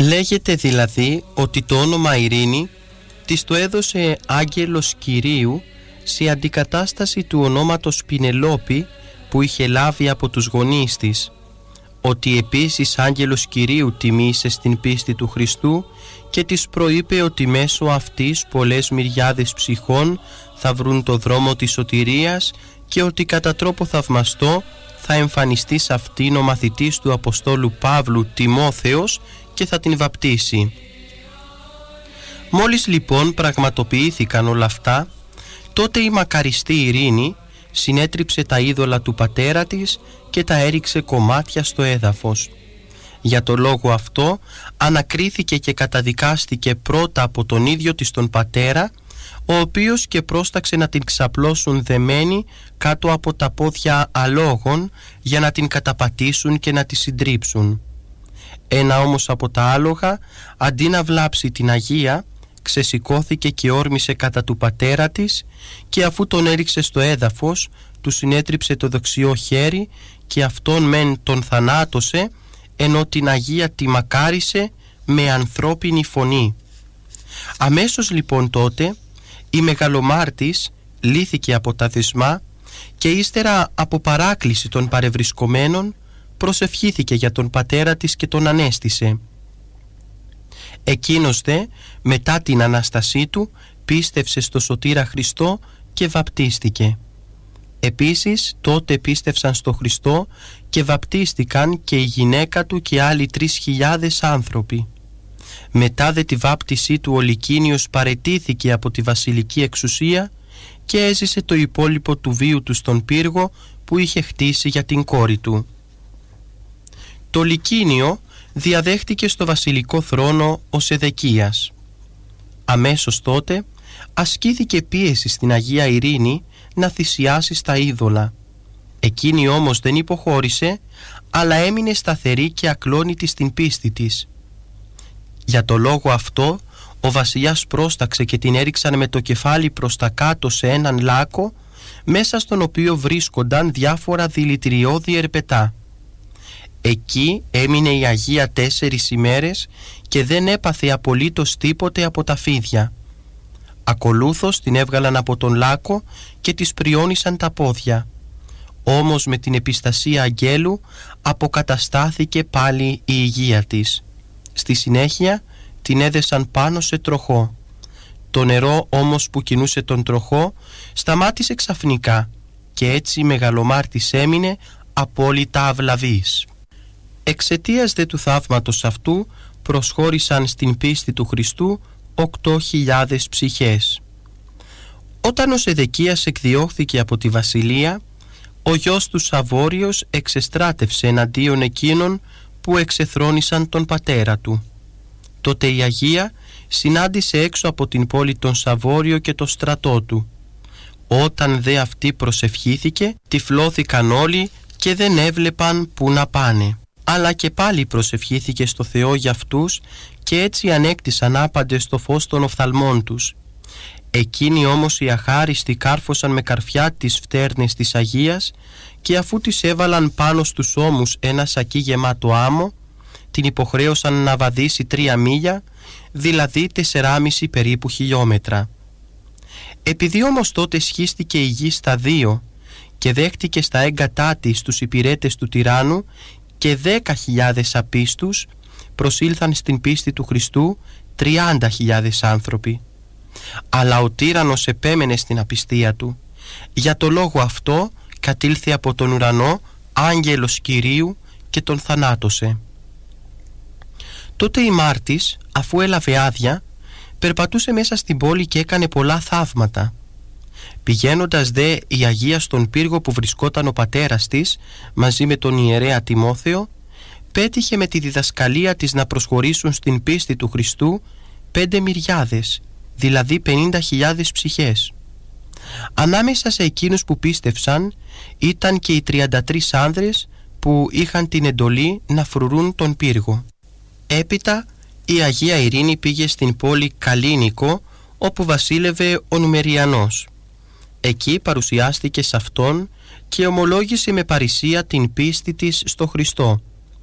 Λέγεται δηλαδή ότι το όνομα Ειρήνη της το έδωσε άγγελος Κυρίου σε αντικατάσταση του ονόματος Πινελόπη που είχε λάβει από τους γονείς της, ότι επίσης άγγελος Κυρίου τιμήσε στην πίστη του Χριστού και της προείπε ότι μέσω αυτής πολλές μυριάδες ψυχών θα βρουν το δρόμο της σωτηρίας και ότι κατά τρόπο θαυμαστό θα εμφανιστεί σε αυτήν ο μαθητής του Αποστόλου Παύλου Τιμόθεος και θα την βαπτίσει. Μόλις λοιπόν πραγματοποιήθηκαν όλα αυτά, τότε η μακαριστή Ειρήνη συνέτριψε τα είδωλα του πατέρα της και τα έριξε κομμάτια στο έδαφος. Για το λόγο αυτό ανακρίθηκε και καταδικάστηκε πρώτα από τον ίδιο της τον πατέρα, ο οποίος και πρόσταξε να την ξαπλώσουν δεμένη κάτω από τα πόδια αλόγων για να την καταπατήσουν και να τη συντρίψουν. Ένα όμως από τα άλογα, αντί να βλάψει την Αγία, ξεσηκώθηκε και όρμησε κατά του πατέρα της και αφού τον έριξε στο έδαφος, του συνέτριψε το δεξιό χέρι και αυτόν μεν τον θανάτωσε, ενώ την Αγία τη μακάρισε με ανθρώπινη φωνή. Αμέσως λοιπόν τότε η μεγαλομάρτης λύθηκε από τα δεσμά και ύστερα από παράκληση των παρευρισκομένων προσευχήθηκε για τον πατέρα της και τον ανέστησε. Εκείνος δε μετά την Ανάστασή του πίστευσε στο Σωτήρα Χριστό και βαπτίστηκε. Επίσης τότε πίστευσαν στο Χριστό και βαπτίστηκαν και η γυναίκα του και άλλοι 3.000 άνθρωποι. Μετά δε τη βάπτισή του ο Λυκίνιος παραιτήθηκε από τη βασιλική εξουσία και έζησε το υπόλοιπο του βίου του στον πύργο που είχε χτίσει για την κόρη του. Το Λυκίνιο διαδέχτηκε στο βασιλικό θρόνο ο Σεδεκίας. Αμέσως τότε ασκήθηκε πίεση στην Αγία Ειρήνη να θυσιάσει στα είδωλα. Εκείνη όμως δεν υποχώρησε, αλλά έμεινε σταθερή και ακλόνητη στην πίστη της. Για το λόγο αυτό ο βασιλιάς πρόσταξε και την έριξαν με το κεφάλι προς τα κάτω σε έναν λάκκο, μέσα στον οποίο βρίσκονταν διάφορα δηλητηριώδη ερπετά. Εκεί έμεινε η Αγία 4 ημέρες και δεν έπαθε απολύτως τίποτε από τα φίδια. Ακολούθως την έβγαλαν από τον λάκκο και της πριόνισαν τα πόδια. Όμως με την επιστασία αγγέλου αποκαταστάθηκε πάλι η υγεία της. Στη συνέχεια την έδεσαν πάνω σε τροχό. Το νερό όμως που κινούσε τον τροχό σταμάτησε ξαφνικά και έτσι η μεγαλομάρτης έμεινε απόλυτα αυλαβής. Εξαιτίας δε του θαύματος αυτού προσχώρησαν στην πίστη του Χριστού 8.000 ψυχές. Όταν ο Σεδεκίας εκδιώχθηκε από τη βασιλεία, ο γιος του Σαβόριος εξεστράτευσε εναντίον εκείνων που εξεθρόνησαν τον πατέρα του. Τότε η Αγία συνάντησε έξω από την πόλη τον Σαβόριο και το στρατό του. Όταν δε αυτή προσευχήθηκε, τυφλώθηκαν όλοι και δεν έβλεπαν που να πάνε. Αλλά και πάλι προσευχήθηκε στο Θεό για αυτούς και έτσι ανέκτησαν άπαντες το φως των οφθαλμών τους. Εκείνοι όμως οι αχάριστοι κάρφωσαν με καρφιά τις φτέρνες της Αγίας και αφού τις έβαλαν πάνω στους ώμους ένα σακί γεμάτο άμμο, την υποχρέωσαν να βαδίσει 3 μίλια, δηλαδή 4,5 περίπου χιλιόμετρα. Επειδή όμως τότε σχίστηκε η γη στα 2 και δέχτηκε στα έγκατά της τους υπηρέτες του τυράννου και 10.000 απίστους, προσήλθαν στην πίστη του Χριστού 30.000 άνθρωποι. Αλλά ο τύραννος επέμενε στην απιστία του. Για το λόγο αυτό κατήλθε από τον ουρανό άγγελος Κυρίου και τον θανάτωσε. Τότε η Μάρτης, αφού έλαβε άδεια, περπατούσε μέσα στην πόλη και έκανε πολλά θαύματα. Πηγαίνοντας δε η Αγία στον πύργο που βρισκόταν ο πατέρας της μαζί με τον ιερέα Τιμόθεο, πέτυχε με τη διδασκαλία της να προσχωρήσουν στην πίστη του Χριστού 5 μυριάδες, δηλαδή 50.000 ψυχές. Ανάμεσα σε εκείνους που πίστευσαν ήταν και οι 33 άνδρες που είχαν την εντολή να φρουρούν τον πύργο. Έπειτα η Αγία Ειρήνη πήγε στην πόλη Καλίνικο, όπου βασίλευε ο Νουμεριανός. Εκεί παρουσιάστηκε σε αυτόν και ομολόγησε με παρησία την πίστη της στο Χριστό.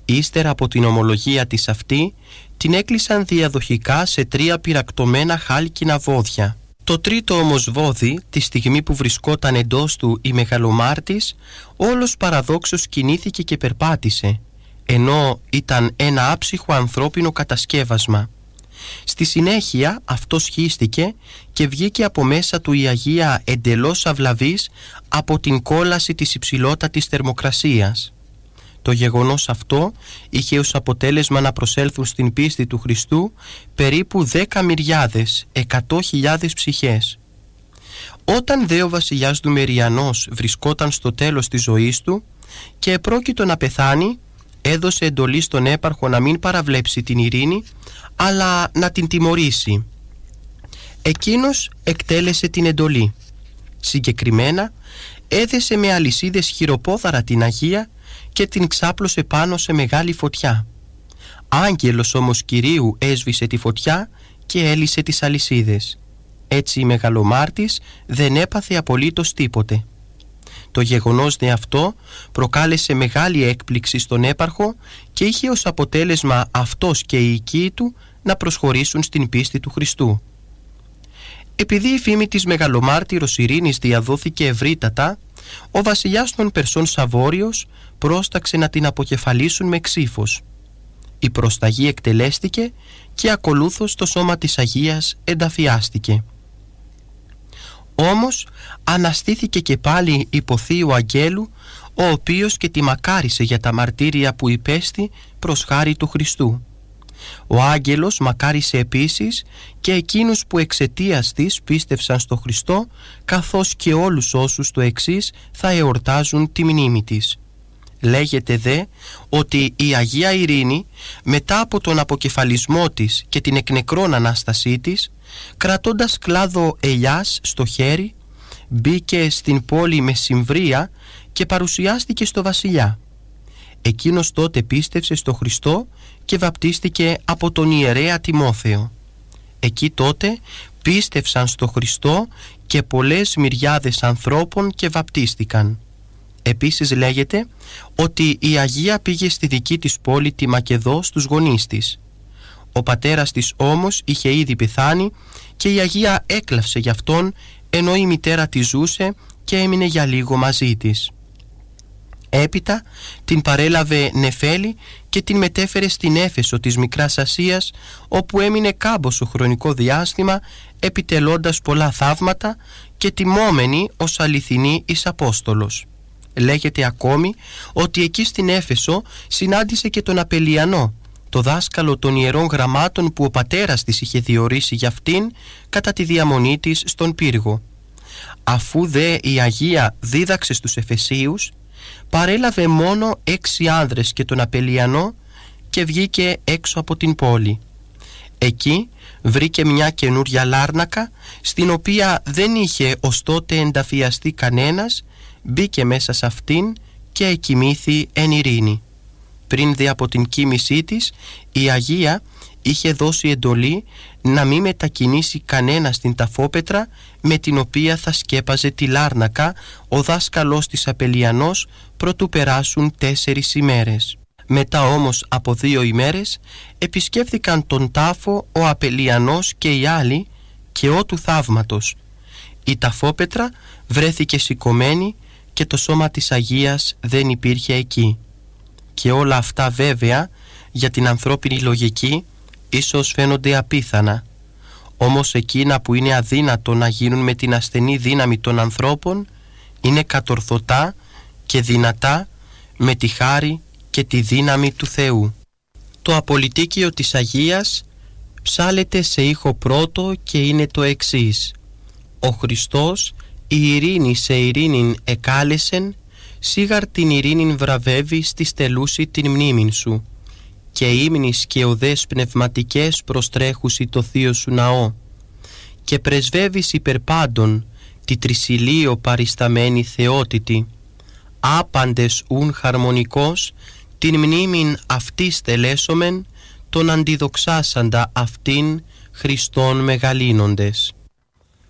Ύστερα από την ομολογία της αυτή, την έκλεισαν διαδοχικά σε 3 πυρακτωμένα χάλκινα βόδια. Το τρίτο όμως βόδι, τη στιγμή που βρισκόταν εντός του η μεγαλομάρτης, όλος παραδόξως κινήθηκε και περπάτησε, ενώ ήταν ένα άψυχο ανθρώπινο κατασκεύασμα. Στη συνέχεια αυτό σχίστηκε και βγήκε από μέσα του η Αγία εντελώς αυλαβής από την κόλαση της υψηλότατης θερμοκρασίας. Το γεγονός αυτό είχε ως αποτέλεσμα να προσέλθουν στην πίστη του Χριστού περίπου 10.100.000 ψυχές. Όταν δε ο βασιλιάς Δουμεριανός βρισκόταν στο τέλος της ζωής του και επρόκειτο να πεθάνει, έδωσε εντολή στον έπαρχο να μην παραβλέψει την ειρήνη, αλλά να την τιμωρήσει. Εκείνος εκτέλεσε την εντολή. Συγκεκριμένα, έδεσε με αλυσίδες χειροπόδαρα την Αγία και την ξάπλωσε πάνω σε μεγάλη φωτιά. Άγγελος όμως Κυρίου έσβησε τη φωτιά και έλυσε τις αλυσίδες. Έτσι η μεγαλομάρτης δεν έπαθε απολύτως τίποτε. Το γεγονός δε αυτό προκάλεσε μεγάλη έκπληξη στον έπαρχο και είχε ως αποτέλεσμα αυτός και οι οικοί του να προσχωρήσουν στην πίστη του Χριστού. Επειδή η φήμη της μεγαλομάρτυρος ειρήνης διαδόθηκε ευρύτατα, ο βασιλιάς των Περσών Σαβόριος πρόσταξε να την αποκεφαλίσουν με ξύφος. Η προσταγή εκτελέστηκε και ακολούθως το σώμα της Αγίας ενταφιάστηκε. Όμως αναστήθηκε και πάλι υποθείου αγγέλου, ο οποίος και τη μακάρισε για τα μαρτύρια που υπέστη προς χάρη του Χριστού. Ο άγγελος μακάρισε επίσης και εκείνους που εξαιτίας της πίστευσαν στο Χριστό, καθώς και όλους όσους το εξής θα εορτάζουν τη μνήμη της. Λέγεται δε ότι η Αγία Ειρήνη, μετά από τον αποκεφαλισμό της και την εκνεκρόν Ανάστασή της, κρατώντας κλάδο ελιάς στο χέρι, μπήκε στην πόλη με συμβρία και παρουσιάστηκε στο βασιλιά. Εκείνος τότε πίστευσε στο Χριστό και βαπτίστηκε από τον ιερέα Τιμόθεο. Εκεί τότε πίστευσαν στο Χριστό και πολλές μυριάδες ανθρώπων και βαπτίστηκαν. Επίσης λέγεται ότι η Αγία πήγε στη δική της πόλη τη Μακεδό στους γονείς της. Ο πατέρας της όμως είχε ήδη πεθάνει και η Αγία έκλαυσε γι' αυτόν, ενώ η μητέρα της ζούσε και έμεινε για λίγο μαζί της. Έπειτα την παρέλαβε νεφέλη και την μετέφερε στην Έφεσο της Μικράς Ασίας, όπου έμεινε κάμποσο χρονικό διάστημα, επιτελώντας πολλά θαύματα και τιμώμενη ως αληθινή εις Απόστολος. Λέγεται ακόμη ότι εκεί στην Έφεσο συνάντησε και τον Απελιανό, το δάσκαλο των Ιερών Γραμμάτων που ο πατέρας της είχε διορίσει για αυτήν κατά τη διαμονή της στον πύργο. Αφού δε η Αγία δίδαξε στους Εφεσίους, παρέλαβε μόνο 6 άνδρες και τον Απελιανό και βγήκε έξω από την πόλη. Εκεί βρήκε μια καινούρια λάρνακα, στην οποία δεν είχε ως τότε ενταφιαστεί κανένας, μπήκε μέσα σε αυτήν και εκοιμήθη εν ειρήνη. Πριν δε από την κοίμησή της, η Αγία είχε δώσει εντολή να μην μετακινήσει κανένα στην ταφόπετρα με την οποία θα σκέπαζε τη λάρνακα ο δάσκαλός της Απελιανός, προτού περάσουν 4 ημέρες. Μετά όμως από 2 ημέρες επισκέφθηκαν τον τάφο ο Απελιανός και οι άλλοι, και ό του θαύματος. Η ταφόπετρα βρέθηκε σηκωμένη και το σώμα της Αγίας δεν υπήρχε εκεί. Και όλα αυτά βέβαια για την ανθρώπινη λογική ίσως φαίνονται απίθανα. Όμως εκείνα που είναι αδύνατο να γίνουν με την ασθενή δύναμη των ανθρώπων είναι κατορθωτά και δυνατά με τη χάρη και τη δύναμη του Θεού. Το απολυτίκιο της Αγίας ψάλεται σε ήχο πρώτο και είναι το εξής: «Ο Χριστός η ειρήνη σε ειρήνην εκάλεσεν, σίγαρ την ειρήνην βραβεύει στη στελούση την μνήμην σου, και ύμνης και οδές πνευματικές προστρέχουσι το θείο σου ναό, και πρεσβεύεις υπερπάντων τη τρισιλείο παρισταμένη θεότητη, άπαντες ουν χαρμονικός την μνήμην αυτή στελέσομεν, τον αντιδοξάσαντα αυτήν Χριστόν μεγαλύνοντες».